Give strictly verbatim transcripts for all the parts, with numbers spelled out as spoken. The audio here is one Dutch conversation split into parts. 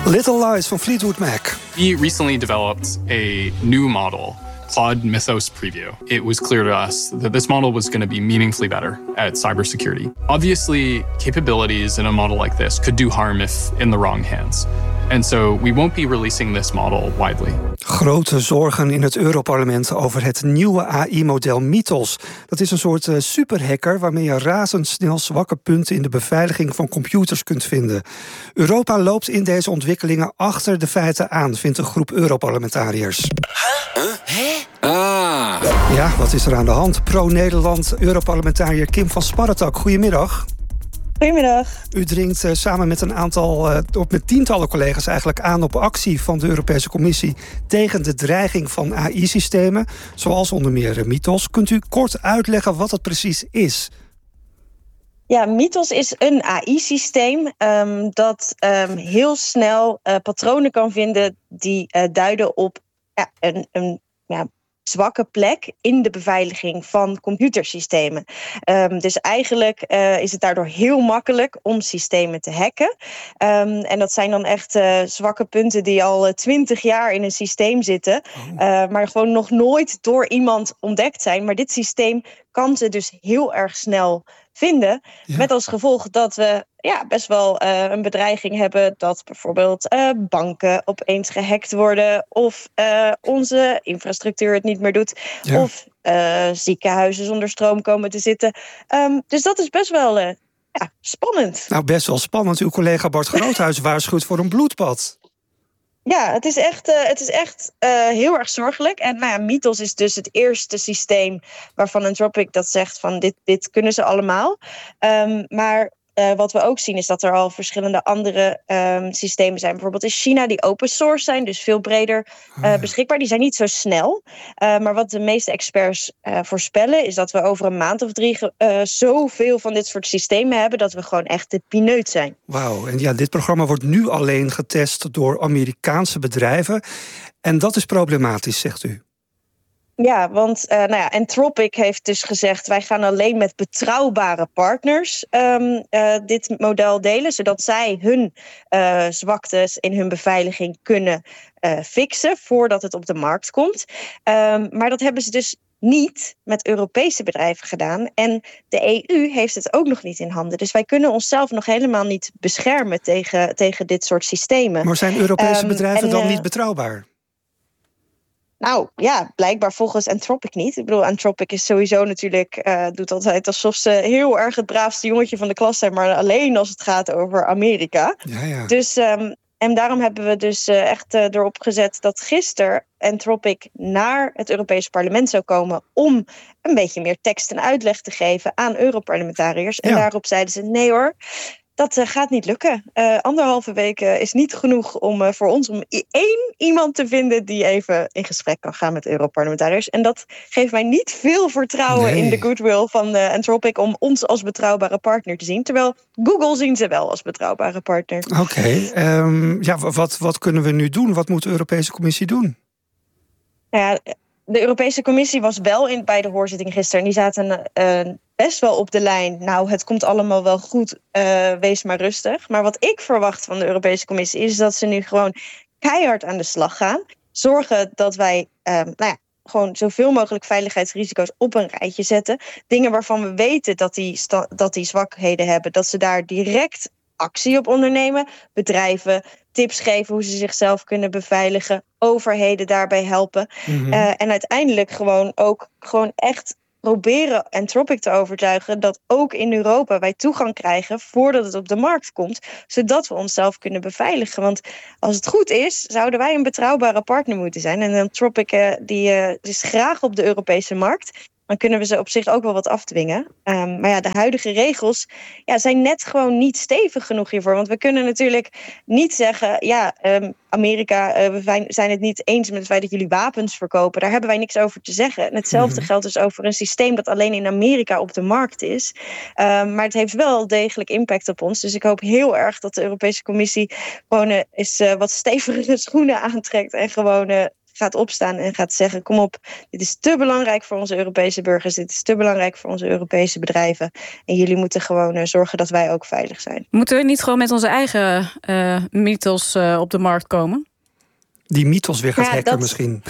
Little Lies van Fleetwood Mac. We recently developed a new model, Claude Mythos Preview. It was clear to us that this model was going to be meaningfully better at cybersecurity. Obviously, capabilities in a model like this could do harm if in the wrong hands. And so we won't be releasing this model widely. Grote zorgen in het Europarlement over het nieuwe A I-model Mythos. Dat is een soort uh, superhacker waarmee je razendsnel zwakke punten in de beveiliging van computers kunt vinden. Europa loopt in deze ontwikkelingen achter de feiten aan, vindt een groep Europarlementariërs. Huh? Hè? Ah. Ja, wat is er aan de hand? Pro-Nederland Europarlementariër Kim van Sparretak, goedemiddag. Goedemiddag. U dringt uh, samen met een aantal, uh, met tientallen collega's eigenlijk aan op actie van de Europese Commissie tegen de dreiging van A I-systemen, zoals onder meer uh, Mythos. Kunt u kort uitleggen wat het precies is? Ja, Mythos is een A I-systeem um, dat um, heel snel uh, patronen kan vinden die uh, duiden op ja, een, een ja, zwakke plek in de beveiliging van computersystemen. Um, dus eigenlijk uh, is het daardoor heel makkelijk om systemen te hacken. Um, en dat zijn dan echt uh, zwakke punten die al twintig uh, jaar in een systeem zitten, uh, maar gewoon nog nooit door iemand ontdekt zijn. Maar dit systeem kan ze dus heel erg snel vinden. Ja. Met als gevolg dat we ja, best wel uh, een bedreiging hebben dat bijvoorbeeld uh, banken opeens gehackt worden, of uh, onze infrastructuur het niet meer doet, ja. of uh, ziekenhuizen zonder stroom komen te zitten. Um, dus dat is best wel uh, ja, spannend. Nou, best wel spannend. Uw collega Bart Groothuis waarschuwt voor een bloedbad. Ja, het is echt, uh, het is echt uh, heel erg zorgelijk. En nou ja, Mythos is dus het eerste systeem waarvan Anthropic dat zegt van dit, dit kunnen ze allemaal. Um, maar uh, wat we ook zien is dat er al verschillende andere um, systemen zijn. Bijvoorbeeld in China die open source zijn, dus veel breder uh, oh, ja. beschikbaar. Die zijn niet zo snel. Uh, maar wat de meeste experts uh, voorspellen is dat we over een maand of drie uh, zoveel van dit soort systemen hebben dat we gewoon echt de pineut zijn. Wauw, en ja, dit programma wordt nu alleen getest door Amerikaanse bedrijven. En dat is problematisch, zegt u. Ja, want uh, nou ja, Anthropic heeft dus gezegd, wij gaan alleen met betrouwbare partners um, uh, dit model delen, zodat zij hun uh, zwaktes in hun beveiliging kunnen uh, fixen voordat het op de markt komt. Um, maar dat hebben ze dus niet met Europese bedrijven gedaan. En de E U heeft het ook nog niet in handen. Dus wij kunnen onszelf nog helemaal niet beschermen tegen, tegen dit soort systemen. Maar zijn Europese um, bedrijven en, dan uh, niet betrouwbaar? Nou ja, blijkbaar volgens Anthropic niet. Ik bedoel, Anthropic is sowieso natuurlijk, uh, doet altijd alsof ze heel erg het braafste jongetje van de klas zijn, maar alleen als het gaat over Amerika. Ja, ja. Dus, um, en daarom hebben we dus uh, echt uh, erop gezet dat gisteren Anthropic naar het Europese parlement zou komen om een beetje meer tekst en uitleg te geven aan Europarlementariërs. En ja. daarop zeiden ze, nee hoor, dat uh, gaat niet lukken. Uh, anderhalve week uh, is niet genoeg om uh, voor ons om i- één iemand te vinden die even in gesprek kan gaan met Europarlementariërs. En dat geeft mij niet veel vertrouwen nee. in de goodwill van uh, Anthropic om ons als betrouwbare partner te zien. Terwijl Google zien ze wel als betrouwbare partner. Oké, okay, um, ja, wat, wat kunnen we nu doen? Wat moet de Europese Commissie doen? Nou ja, de Europese Commissie was wel in, bij de hoorzitting gisteren. En die zaten uh, best wel op de lijn. Nou, het komt allemaal wel goed. Uh, wees maar rustig. Maar wat ik verwacht van de Europese Commissie is dat ze nu gewoon keihard aan de slag gaan. Zorgen dat wij uh, nou ja, gewoon zoveel mogelijk veiligheidsrisico's op een rijtje zetten. Dingen waarvan we weten dat die, sta- dat die zwakheden hebben. Dat ze daar direct actie op ondernemen. Bedrijven tips geven hoe ze zichzelf kunnen beveiligen. Overheden daarbij helpen. Mm-hmm. Uh, en uiteindelijk gewoon ook gewoon echt proberen Anthropic te overtuigen dat ook in Europa wij toegang krijgen voordat het op de markt komt, zodat we onszelf kunnen beveiligen. Want als het goed is, zouden wij een betrouwbare partner moeten zijn. En Anthropic uh, die, uh, is graag op de Europese markt. Dan kunnen we ze op zich ook wel wat afdwingen. Um, maar ja, de huidige regels ja, zijn net gewoon niet stevig genoeg hiervoor. Want we kunnen natuurlijk niet zeggen, ja, um, Amerika, uh, we zijn het niet eens met het feit dat jullie wapens verkopen. Daar hebben wij niks over te zeggen. En hetzelfde mm-hmm. geldt dus over een systeem dat alleen in Amerika op de markt is. Um, maar het heeft wel degelijk impact op ons. Dus ik hoop heel erg dat de Europese Commissie gewoon uh, eens uh, wat stevigere schoenen aantrekt en gewoon uh, gaat opstaan en gaat zeggen, kom op, dit is te belangrijk voor onze Europese burgers, dit is te belangrijk voor onze Europese bedrijven. En jullie moeten gewoon uh, zorgen dat wij ook veilig zijn. Moeten we niet gewoon met onze eigen uh, mythos uh, op de markt komen? Die mythos weer gaat ja, hacken dat... misschien.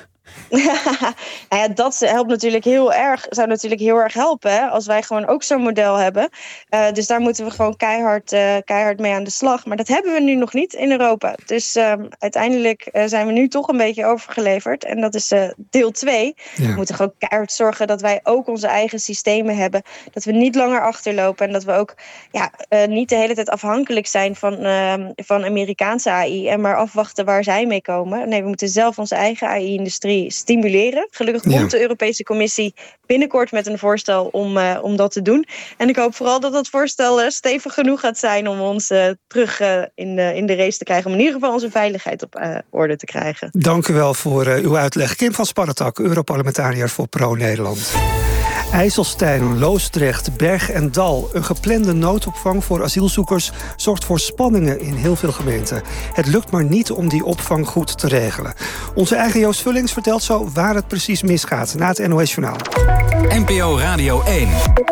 nou ja, dat helpt natuurlijk heel erg, zou natuurlijk heel erg helpen, hè, als wij gewoon ook zo'n model hebben. Uh, dus daar moeten we gewoon keihard, uh, keihard mee aan de slag. Maar dat hebben we nu nog niet in Europa. Dus uh, uiteindelijk uh, zijn we nu toch een beetje overgeleverd. En dat is uh, deel twee. Ja. We moeten gewoon keihard zorgen dat wij ook onze eigen systemen hebben. Dat we niet langer achterlopen. En dat we ook ja, uh, niet de hele tijd afhankelijk zijn van, uh, van Amerikaanse A I. En maar afwachten waar zij mee komen. Nee, we moeten zelf onze eigen A I-industrie stimuleren. Gelukkig komt ja. de Europese Commissie binnenkort met een voorstel om, uh, om dat te doen. En ik hoop vooral dat dat voorstel uh, stevig genoeg gaat zijn om ons uh, terug uh, in, uh, in de race te krijgen. Om in ieder geval onze veiligheid op uh, orde te krijgen. Dank u wel voor uh, uw uitleg. Kim van Sparretak, Europarlementariër voor Pro-Nederland. IJsselstein, Loosdrecht, Berg en Dal. Een geplande noodopvang voor asielzoekers zorgt voor spanningen in heel veel gemeenten. Het lukt maar niet om die opvang goed te regelen. Onze eigen Joost Vullings vertelt zo waar het precies misgaat na het N O S-journaal. N P O Radio één.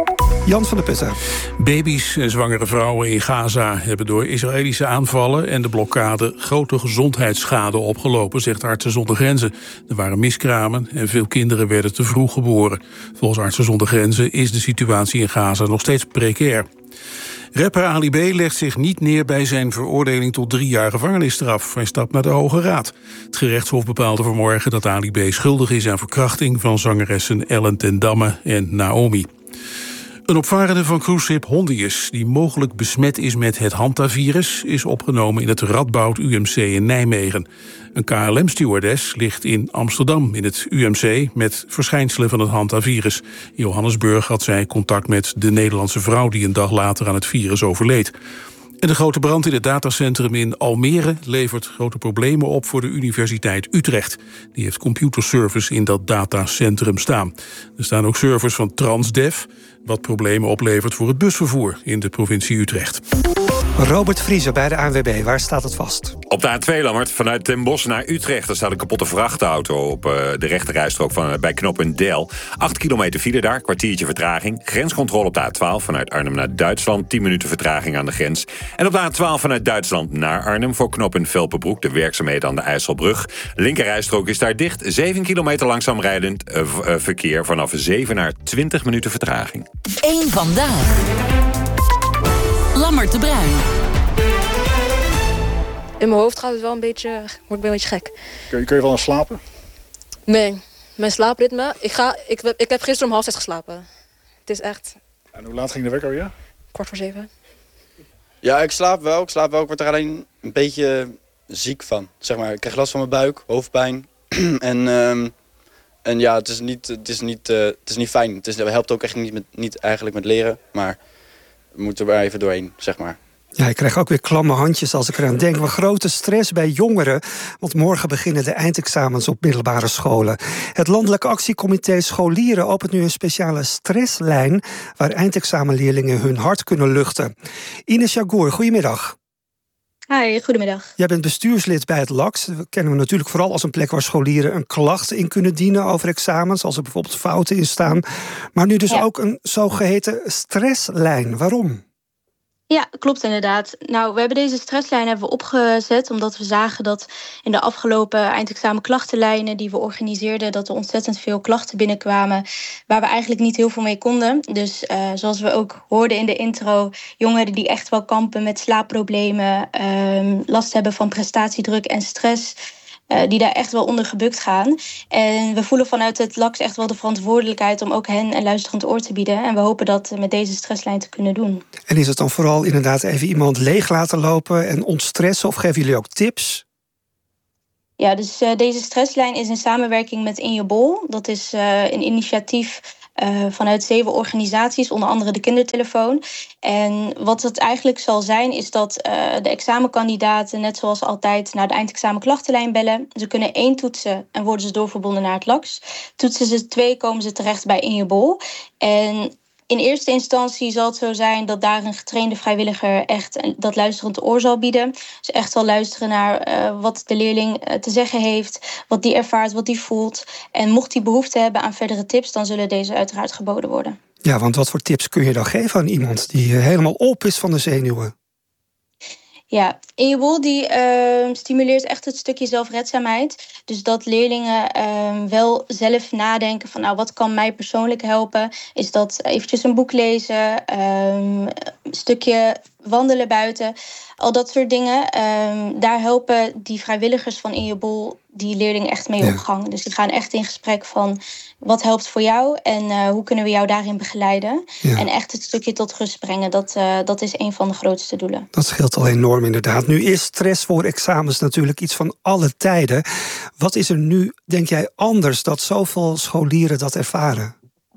Jan van der Putten. Baby's en zwangere vrouwen in Gaza hebben door Israëlische aanvallen en de blokkade grote gezondheidsschade opgelopen, zegt Artsen zonder Grenzen. Er waren miskramen en veel kinderen werden te vroeg geboren. Volgens Artsen zonder Grenzen is de situatie in Gaza nog steeds precair. Rapper Ali B. legt zich niet neer bij zijn veroordeling tot drie jaar gevangenisstraf. Hij stapt naar de Hoge Raad. Het gerechtshof bepaalde vanmorgen dat Ali B. schuldig is aan verkrachting van zangeressen Ellen ten Damme en Naomi. Een opvarende van cruiseschip Hondius, die mogelijk besmet is met het hantavirus, is opgenomen in het Radboud U M C in Nijmegen. Een K L M-stewardess ligt in Amsterdam in het U M C met verschijnselen van het hantavirus. In Johannesburg had zij contact met de Nederlandse vrouw die een dag later aan het virus overleed. En de grote brand in het datacentrum in Almere levert grote problemen op voor de Universiteit Utrecht. Die heeft computerservers in dat datacentrum staan. Er staan ook servers van Transdev, wat problemen oplevert voor het busvervoer in de provincie Utrecht. Robert Vriezer bij de A N W B, waar staat het vast? Op de A twee, Lammert, vanuit Den Bosch naar Utrecht. Er staat een kapotte vrachtauto op uh, de rechterrijstrook van, uh, bij knooppunt Del. Acht kilometer file daar, kwartiertje vertraging. Grenscontrole op de A twaalf vanuit Arnhem naar Duitsland. tien minuten vertraging aan de grens. En op de A twaalf vanuit Duitsland naar Arnhem voor knooppunt Velpenbroek. De werkzaamheden aan de IJsselbrug. Linkerrijstrook is daar dicht. zeven kilometer langzaam rijdend uh, v- uh, verkeer vanaf zeven naar twintig minuten vertraging. Eén vandaag. Lammert de Bruin. In mijn hoofd gaat het wel een beetje, word ik een beetje gek. Kun je, kun je wel aan slapen? Nee, mijn slaapritme. Ik, ga, ik, ik heb gisteren om half zes geslapen. Het is echt... En hoe laat ging de wekker weer? Kwart voor zeven. Ja, ik slaap wel. Ik slaap wel. Ik word er alleen een beetje ziek van. Zeg maar, ik krijg last van mijn buik, hoofdpijn. en, um, en ja, het is niet, het is niet, uh, het is niet fijn. Het, is, het helpt ook echt niet, met, niet eigenlijk met leren. Maar we moeten er even doorheen, zeg maar. Ja, ik krijg ook weer klamme handjes als ik eraan denk. Wat grote stress bij jongeren, want morgen beginnen de eindexamens op middelbare scholen. Het Landelijk Actiecomité Scholieren opent nu een speciale stresslijn waar eindexamenleerlingen hun hart kunnen luchten. Ines Jagour, goedemiddag. Hi, goedemiddag. Jij bent bestuurslid bij het L A X. Dat kennen we natuurlijk vooral als een plek waar scholieren een klacht in kunnen dienen over examens, als er bijvoorbeeld fouten in staan. Maar nu dus ja. ook een zogeheten stresslijn. Waarom? Ja, klopt inderdaad. Nou, we hebben deze stresslijn hebben we opgezet omdat we zagen dat in de afgelopen eindexamenklachtenlijnen die we organiseerden, dat er ontzettend veel klachten binnenkwamen waar we eigenlijk niet heel veel mee konden. Dus uh, zoals we ook hoorden in de intro, jongeren die echt wel kampen met slaapproblemen, uh, last hebben van prestatiedruk en stress, Uh, die daar echt wel onder gebukt gaan. En we voelen vanuit het L A X echt wel de verantwoordelijkheid om ook hen een luisterend oor te bieden. En we hopen dat met deze stresslijn te kunnen doen. En is het dan vooral inderdaad even iemand leeg laten lopen en ontstressen? Of geven jullie ook tips? Ja, dus uh, deze stresslijn is in samenwerking met In Je Bol. Dat is uh, een initiatief Uh, vanuit zeven organisaties, onder andere de Kindertelefoon. En wat het eigenlijk zal zijn, is dat uh, de examenkandidaten, net zoals altijd, naar de eindexamenklachtenlijn bellen. Ze kunnen één toetsen en worden ze doorverbonden naar het L A X. Toetsen ze twee, komen ze terecht bij In Je Bol. En in eerste instantie zal het zo zijn dat daar een getrainde vrijwilliger echt dat luisterend oor zal bieden. Dus echt wel luisteren naar uh, wat de leerling uh, te zeggen heeft, wat die ervaart, wat die voelt. En mocht die behoefte hebben aan verdere tips, dan zullen deze uiteraard geboden worden. Ja, want wat voor tips kun je dan geven aan iemand die helemaal op is van de zenuwen? Ja, In Je Bol die uh, stimuleert echt het stukje zelfredzaamheid. Dus dat leerlingen uh, wel zelf nadenken van, nou, wat kan mij persoonlijk helpen? Is dat eventjes een boek lezen, uh, een stukje wandelen buiten, al dat soort dingen. Uh, daar helpen die vrijwilligers van In Je Bol die leerlingen echt mee op gang. Dus die gaan echt in gesprek van, wat helpt voor jou en uh, hoe kunnen we jou daarin begeleiden? Ja. En echt het stukje tot rust brengen, dat, uh, dat is een van de grootste doelen. Dat scheelt al enorm inderdaad. Nu is stress voor examens natuurlijk iets van alle tijden. Wat is er nu, denk jij, anders dat zoveel scholieren dat ervaren?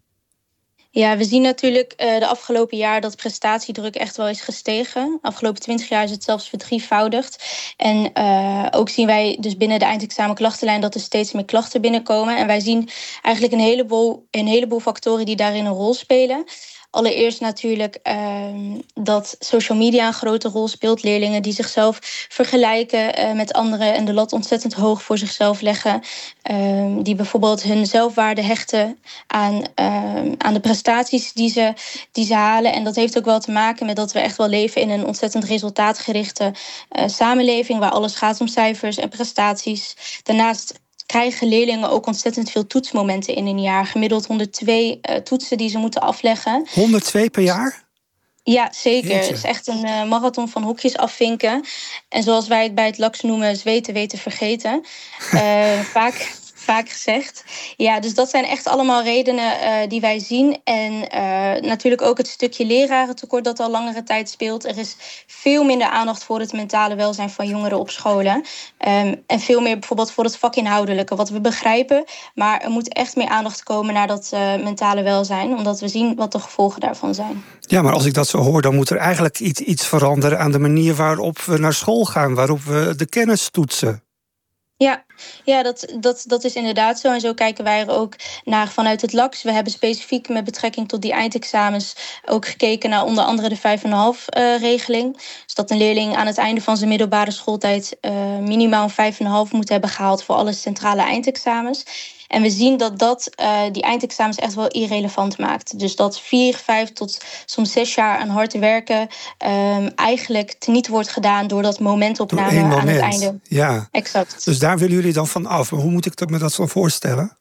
Ja, we zien natuurlijk uh, de afgelopen jaar dat prestatiedruk echt wel is gestegen. De afgelopen twintig jaar is het zelfs verdrievoudigd. En uh, ook zien wij dus binnen de eindexamenklachtenlijn dat er steeds meer klachten binnenkomen. En wij zien eigenlijk een heleboel, een heleboel factoren die daarin een rol spelen. Allereerst natuurlijk uh, dat social media een grote rol speelt. Leerlingen die zichzelf vergelijken uh, met anderen en de lat ontzettend hoog voor zichzelf leggen. Uh, die bijvoorbeeld hun zelfwaarde hechten aan, uh, aan de prestaties die ze, die ze halen. En dat heeft ook wel te maken met dat we echt wel leven in een ontzettend resultaatgerichte uh, samenleving, waar alles gaat om cijfers en prestaties. Daarnaast krijgen leerlingen ook ontzettend veel toetsmomenten in een jaar. Gemiddeld honderdtwee uh, toetsen die ze moeten afleggen. honderdtwee per jaar? Ja, zeker. Het is echt een uh, marathon van hokjes afvinken. En zoals wij het bij het L A X noemen, zweten, weten, vergeten. Uh, vaak... Vaak gezegd. Ja, dus dat zijn echt allemaal redenen uh, die wij zien. En uh, natuurlijk ook het stukje lerarentekort dat al langere tijd speelt. Er is veel minder aandacht voor het mentale welzijn van jongeren op scholen. Um, en veel meer bijvoorbeeld voor het vakinhoudelijke, wat we begrijpen. Maar er moet echt meer aandacht komen naar dat uh, mentale welzijn, omdat we zien wat de gevolgen daarvan zijn. Ja, maar als ik dat zo hoor, dan moet er eigenlijk iets, iets veranderen aan de manier waarop we naar school gaan, waarop we de kennis toetsen. Ja, ja dat, dat, dat is inderdaad zo. En zo kijken wij er ook naar vanuit het L A X. We hebben specifiek met betrekking tot die eindexamens ook gekeken naar onder andere de vijf komma vijf regeling. Dus dat een leerling aan het einde van zijn middelbare schooltijd uh, minimaal een vijf komma vijf moet hebben gehaald voor alle centrale eindexamens. En we zien dat dat uh, die eindexamens echt wel irrelevant maakt. Dus dat vier, vijf tot soms zes jaar aan hard werken um, eigenlijk teniet wordt gedaan door dat momentopname door moment. Aan het einde. Ja, exact. Dus daar willen jullie dan van af. Maar hoe moet ik me dat dan voorstellen?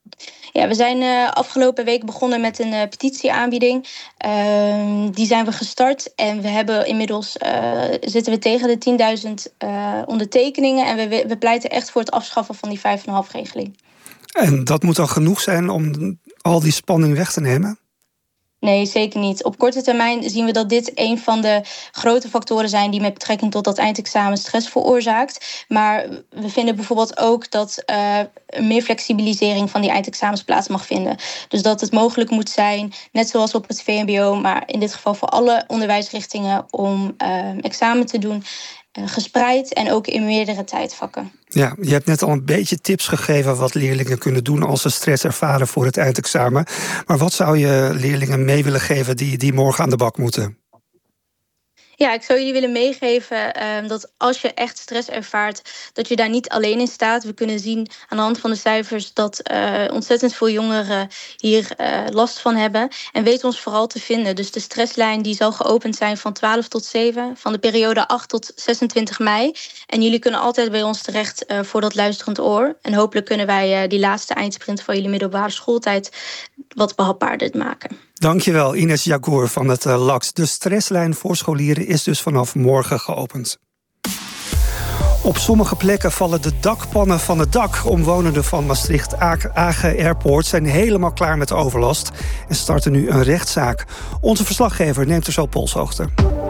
Ja, we zijn uh, afgelopen week begonnen met een uh, petitieaanbieding. Uh, die zijn we gestart en we hebben inmiddels uh, zitten we tegen de tienduizend uh, ondertekeningen. En we, we pleiten echt voor het afschaffen van die vijf komma vijf regeling. En dat moet dan genoeg zijn om al die spanning weg te nemen? Nee, zeker niet. Op korte termijn zien we dat dit een van de grote factoren zijn die met betrekking tot dat eindexamen stress veroorzaakt. Maar we vinden bijvoorbeeld ook dat uh, meer flexibilisering van die eindexamens plaats mag vinden. Dus dat het mogelijk moet zijn, net zoals op het V M B O, maar in dit geval voor alle onderwijsrichtingen, om uh, examen te doen, uh, gespreid en ook in meerdere tijdvakken. Ja, je hebt net al een beetje tips gegeven wat leerlingen kunnen doen als ze stress ervaren voor het eindexamen. Maar wat zou je leerlingen mee willen geven die, die morgen aan de bak moeten? Ja, ik zou jullie willen meegeven uh, dat als je echt stress ervaart, dat je daar niet alleen in staat. We kunnen zien aan de hand van de cijfers dat uh, ontzettend veel jongeren hier uh, last van hebben. En weet ons vooral te vinden. Dus de stresslijn die zal geopend zijn van twaalf tot zeven, van de periode acht tot zesentwintig mei. En jullie kunnen altijd bij ons terecht uh, voor dat luisterend oor. En hopelijk kunnen wij uh, die laatste eindsprint van jullie middelbare schooltijd wat behapbaarder maken. Dankjewel, Ines Jagour van het uh, L A X. De stresslijn voor scholieren is dus vanaf morgen geopend. Op sommige plekken vallen de dakpannen van het dak. Omwonenden van Maastricht-Agen Airport zijn helemaal klaar met de overlast en starten nu een rechtszaak. Onze verslaggever neemt er zo polshoogte.